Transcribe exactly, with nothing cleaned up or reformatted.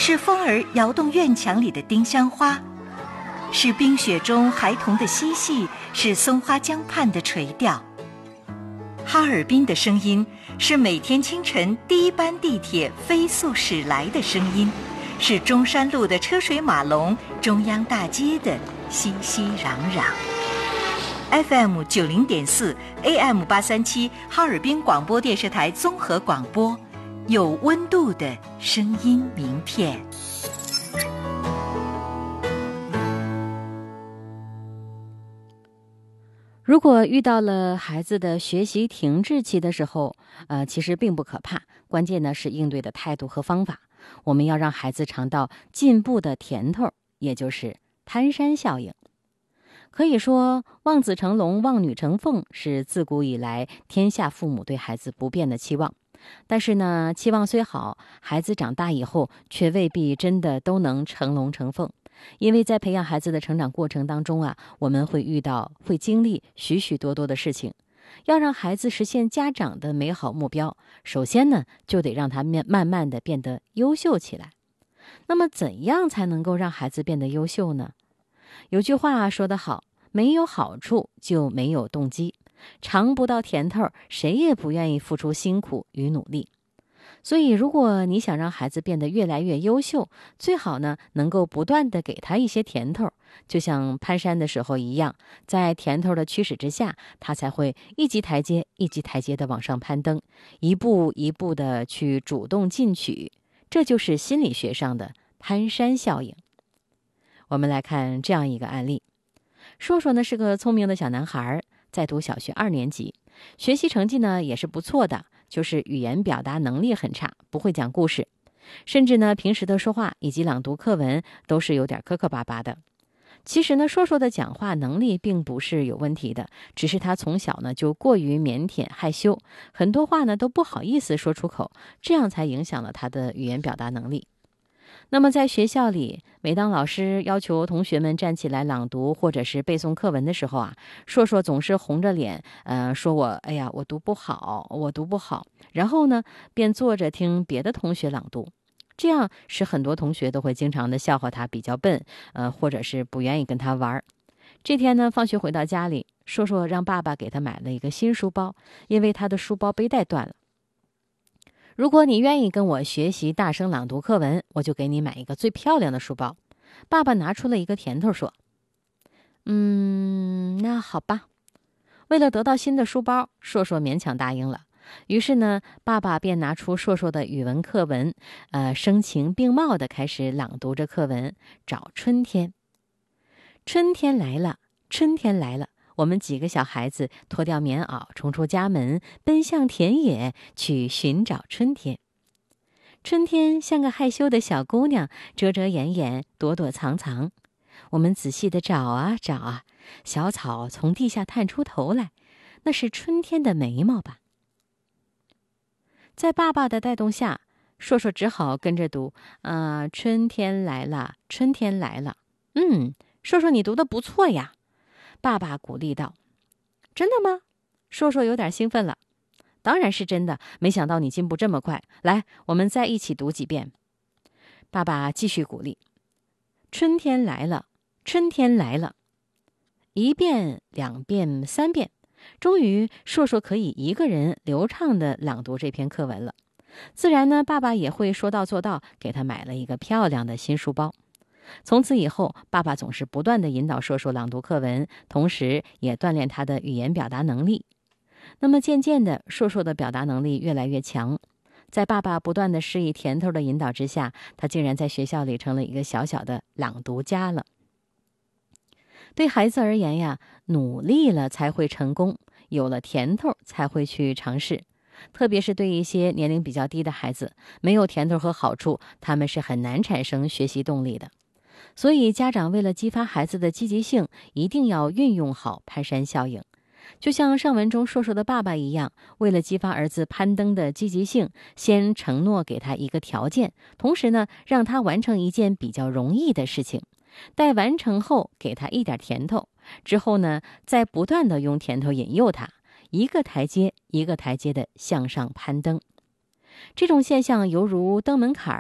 是风儿摇动院墙里的丁香花，是冰雪中孩童的嬉戏，是松花江畔的垂钓。哈尔滨的声音是每天清晨第一班地铁飞速驶来的声音，是中山路的车水马龙，中央大街的熙熙攘攘。F M 九零点四 A M 八三七哈尔滨广播电视台综合广播，有温度的声音名片。 如果遇到了孩子的学习停滞期的时候，呃，其实并不可怕，关键呢是应对的态度和方法。我们要让孩子尝到进步的甜头，也就是攀山效应。可以说，望子成龙，望女成凤是自古以来天下父母对孩子不变的期望。但是呢，期望虽好，孩子长大以后却未必真的都能成龙成凤。因为在培养孩子的成长过程当中啊，我们会遇到、会经历许许多多的事情。要让孩子实现家长的美好目标，首先呢，就得让他慢慢的变得优秀起来。那么怎样才能够让孩子变得优秀呢？有句话说得好，没有好处就没有动机，尝不到甜头，谁也不愿意付出辛苦与努力。所以如果你想让孩子变得越来越优秀，最好呢能够不断的给他一些甜头，就像攀山的时候一样，在甜头的驱使之下，他才会一级台阶一级台阶的往上攀登，一步一步的去主动进取。这就是心理学上的攀山效应。我们来看这样一个案例。硕硕呢是个聪明的小男孩，在读小学二年级，学习成绩呢也是不错的，就是语言表达能力很差，不会讲故事，甚至呢平时的说话以及朗读课文都是有点磕磕巴巴的。其实呢，硕硕的讲话能力并不是有问题的，只是他从小呢就过于腼腆害羞，很多话呢都不好意思说出口，这样才影响了他的语言表达能力。那么在学校里，每当老师要求同学们站起来朗读或者是背诵课文的时候啊，硕硕总是红着脸，呃，说我，哎呀，我读不好，我读不好。然后呢，便坐着听别的同学朗读，这样使很多同学都会经常的笑话他比较笨，呃，或者是不愿意跟他玩。这天呢，放学回到家里，硕硕让爸爸给他买了一个新书包，因为他的书包背带断了。如果你愿意跟我学习大声朗读课文，我就给你买一个最漂亮的书包。爸爸拿出了一个甜头说，嗯，那好吧。为了得到新的书包，硕硕勉强答应了。于是呢，爸爸便拿出硕硕的语文课文，呃，声情并茂地开始朗读着课文，找春天。春天来了，春天来了。我们几个小孩子脱掉棉袄，冲出家门，奔向田野，去寻找春天。春天像个害羞的小姑娘，遮遮掩掩，躲躲藏藏。我们仔细地找啊找啊，小草从地下探出头来，那是春天的眉毛吧？在爸爸的带动下，硕硕只好跟着读，啊、呃，春天来了，春天来了。嗯，硕硕你读得不错呀。爸爸鼓励道。真的吗？硕硕有点兴奋了。当然是真的，没想到你进步这么快。来，我们再一起读几遍。爸爸继续鼓励。春天来了，春天来了。一遍，两遍，三遍，终于硕硕可以一个人流畅地朗读这篇课文了。自然呢，爸爸也会说到做到，给他买了一个漂亮的新书包。从此以后，爸爸总是不断地引导硕硕朗读课文，同时也锻炼他的语言表达能力。那么渐渐的，硕硕的表达能力越来越强。在爸爸不断的施以甜头的引导之下，他竟然在学校里成了一个小小的朗读家了。对孩子而言呀，努力了才会成功，有了甜头才会去尝试。特别是对一些年龄比较低的孩子，没有甜头和好处，他们是很难产生学习动力的。所以家长为了激发孩子的积极性，一定要运用好攀山效应。就像上文中硕硕的爸爸一样，为了激发儿子攀登的积极性，先承诺给他一个条件，同时呢，让他完成一件比较容易的事情。待完成后，给他一点甜头，之后呢，再不断的用甜头引诱他，一个台阶一个台阶的向上攀登。这种现象犹如登门槛